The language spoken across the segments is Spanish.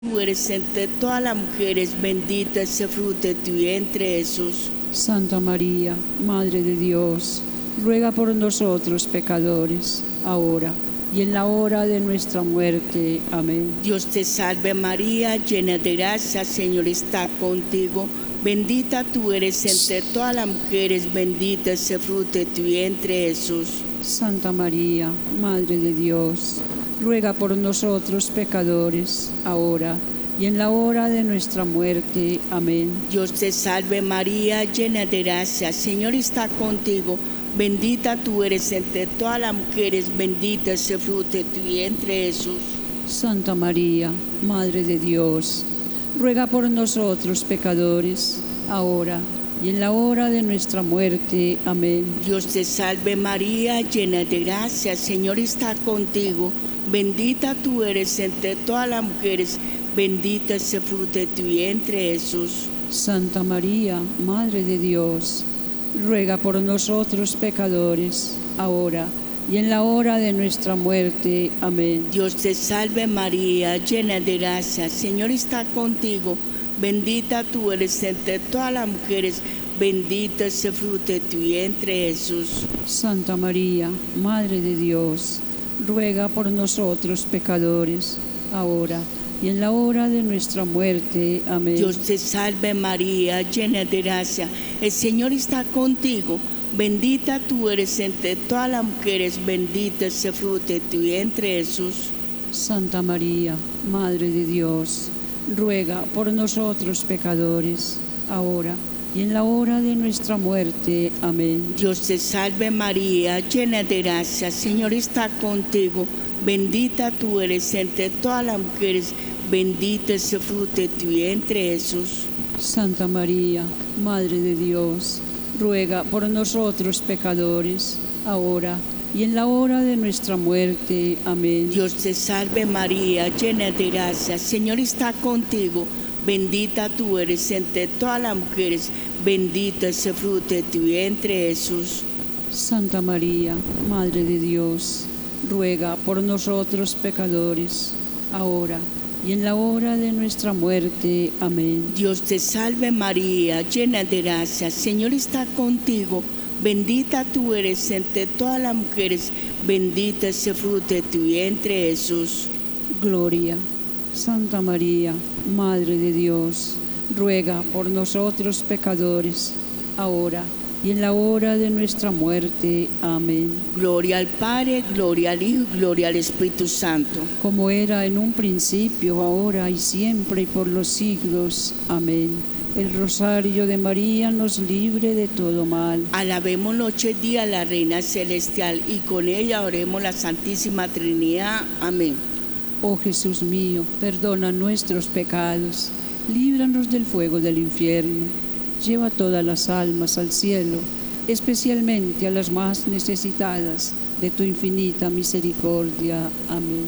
Tú eres entre todas las mujeres, bendito es el fruto de tu vientre, Jesús. Santa María, Madre de Dios, ruega por nosotros pecadores, ahora y en la hora de nuestra muerte. Amén. Dios te salve María, llena de gracia, Señor está contigo. Bendita tú eres entre todas las mujeres, bendito es el fruto de tu vientre, Jesús. Santa María, Madre de Dios, ruega por nosotros pecadores, ahora y en la hora de nuestra muerte. Amén. Dios te salve María, llena de gracia, Señor está contigo. Bendita tú eres entre todas las mujeres, bendito es el fruto de tu vientre, Jesús. Santa María, Madre de Dios, ruega por nosotros pecadores, ahora y en la hora de nuestra muerte. Amén. Dios te salve María, llena de gracia, Señor está contigo. Bendita tú eres entre todas las mujeres, bendito es el fruto de tu vientre, Jesús. Santa María, Madre de Dios, ruega por nosotros pecadores, ahora y en la hora de nuestra muerte. Amén. Dios te salve María, llena de gracia, Señor está contigo. Bendita tú eres entre todas las mujeres, bendito es el fruto de tu vientre, Jesús. Santa María, Madre de Dios, ruega por nosotros pecadores, ahora y en la hora de nuestra muerte. Amén. Dios te salve María, llena de gracia, el Señor está contigo. Bendita tú eres entre todas las mujeres, bendito es el fruto de tu vientre, Jesús. Santa María, Madre de Dios, ruega por nosotros pecadores, ahora y en la hora de nuestra muerte. Amén. Dios te salve María, llena de gracia, el Señor está contigo. Bendita tú eres entre todas las mujeres, bendito es el fruto de tu vientre, Jesús. Santa María, Madre de Dios, ruega por nosotros pecadores, ahora y en la hora de nuestra muerte. Amén. Dios te salve María, llena de gracia, el Señor está contigo. Bendita tú eres entre todas las mujeres, bendito es el fruto de tu vientre, Jesús. Santa María, Madre de Dios, ruega por nosotros pecadores, ahora y en la hora de nuestra muerte. Amén. Dios te salve María, llena de gracia, el Señor está contigo. Bendita tú eres entre todas las mujeres, bendito es el fruto de tu vientre, Jesús. Gloria. Santa María, Madre de Dios, ruega por nosotros pecadores, ahora y en la hora de nuestra muerte. Amén. Gloria al Padre, gloria al Hijo, gloria al Espíritu Santo. Como era en un principio, ahora y siempre y por los siglos. Amén. El rosario de María nos libre de todo mal. Alabemos noche y día a la Reina Celestial y con ella oremos la Santísima Trinidad. Amén. Oh Jesús mío, perdona nuestros pecados, líbranos del fuego del infierno, lleva todas las almas al cielo, especialmente a las más necesitadas de tu infinita misericordia. Amén.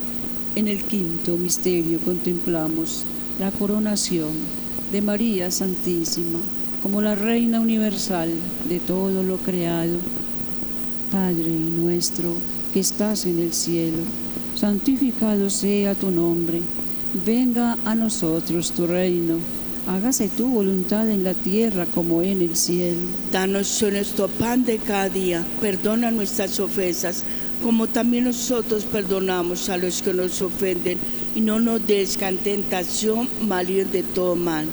En el quinto misterio contemplamos la coronación de María Santísima como la Reina universal de todo lo creado. Padre nuestro que estás en el cielo, santificado sea tu nombre, venga a nosotros tu reino, hágase tu voluntad en la tierra como en el cielo. Danos hoy nuestro pan de cada día, perdona nuestras ofensas, como también nosotros perdonamos a los que nos ofenden, y no nos des en tentación, mas líbranos de todo mal.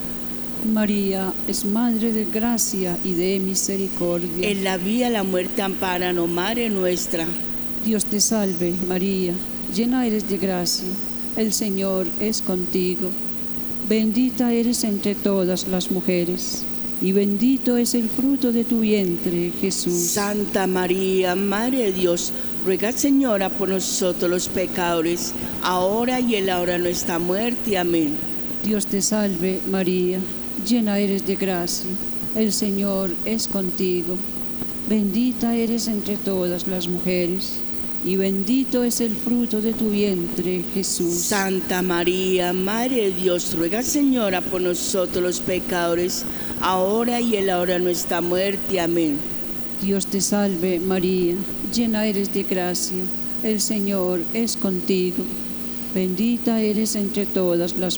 María es Madre de gracia y de misericordia. En la vida y la muerte ampáranos, Madre nuestra. Dios te salve, María, llena eres de gracia, el Señor es contigo. Bendita eres entre todas las mujeres, y bendito es el fruto de tu vientre, Jesús. Santa María, Madre de Dios, ruega, Señora, por nosotros los pecadores, ahora y en la hora de nuestra muerte. Amén. Dios te salve, María, llena eres de gracia, el Señor es contigo. Bendita eres entre todas las mujeres, y bendito es el fruto de tu vientre, Jesús. Santa María, Madre de Dios, ruega, Señora, por nosotros los pecadores, ahora y en la hora de nuestra muerte. Amén. Dios te salve, María, llena eres de gracia, el Señor es contigo. Bendita eres entre todas las